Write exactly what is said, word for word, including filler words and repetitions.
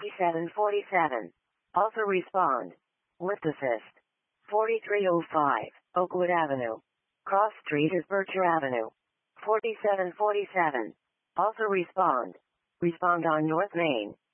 seven forty-seven. Also respond. Lift assist. forty-three oh five, Oakwood Avenue. Cross Street is Berkshire Avenue. forty-seven forty-seven. Also respond. Respond on North Main.